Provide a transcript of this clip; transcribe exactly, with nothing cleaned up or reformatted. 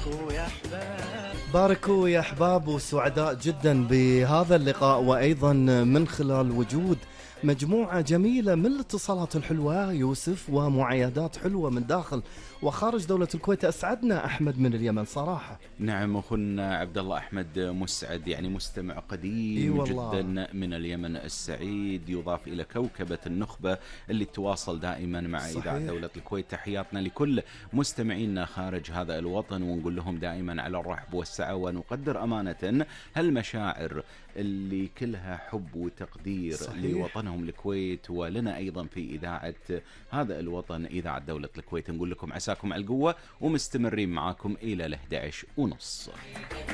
باركوا يا أحباب. باركوا يا أحباب، وسعداء جدا بهذا اللقاء، وأيضا من خلال وجود مجموعة جميلة من الاتصالات الحلوة يوسف، ومعايدات حلوة من داخل وخارج دولة الكويت. أسعدنا أحمد من اليمن صراحة. نعم أخونا عبد الله أحمد مسعد، يعني مستمع قديم جدا من اليمن السعيد، يضاف إلى كوكبة النخبة اللي تواصل دائما مع إذاعة دولة الكويت. تحياتنا لكل مستمعينا خارج هذا الوطن، ونقول لهم دائما على الرحب والسعة، ونقدر أمانة هالمشاعر اللي كلها حب وتقدير صحيح. لوطنهم الكويت، ولنا أيضا في إذاعة هذا الوطن إذاعة دولة الكويت. نقول لكم عساكم على القوة، ومستمرين معاكم إلى الأحد عشر ونص.